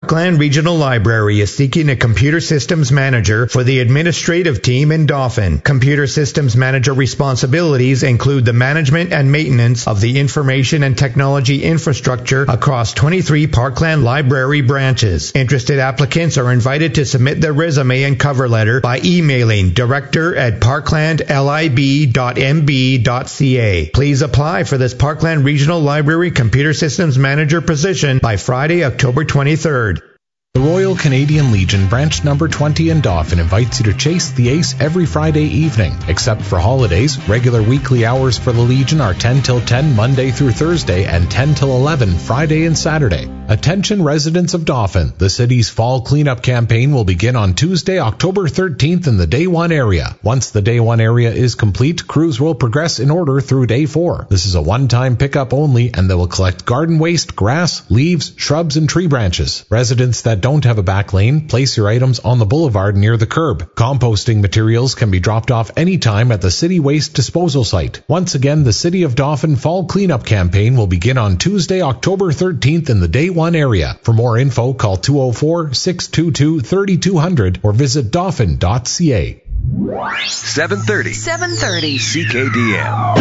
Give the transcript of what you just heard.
Parkland Regional Library is seeking a computer systems manager for the administrative team in Dauphin. Computer systems manager responsibilities include the management and maintenance of the information and technology infrastructure across 23 Parkland Library branches. Interested applicants are invited to submit their resume and cover letter by emailing director@parklandlib.mb.ca. Please apply for this Parkland Regional Library Computer Systems Manager position by Friday, October 23rd. The Royal Canadian Legion Branch Number 20 in Dauphin invites you to chase the ace every Friday evening. Except for holidays, regular weekly hours for the Legion are 10 till 10 Monday through Thursday and 10 till 11 Friday and Saturday. Attention residents of Dauphin, the city's fall cleanup campaign will begin on Tuesday, October 13th in the Day 1 area. Once the Day 1 area is complete, crews will progress in order through Day 4. This is a one-time pickup only, and they will collect garden waste, grass, leaves, shrubs, and tree branches. Residents that don't have a back lane, place your items on the boulevard near the curb. Composting materials can be dropped off anytime at the city waste disposal site. Once again, the City of Dauphin Fall Cleanup Campaign will begin on Tuesday, October 13th in the Day 1 area. For more info, call 204-622-3200 or visit dauphin.ca. 730 CKDM.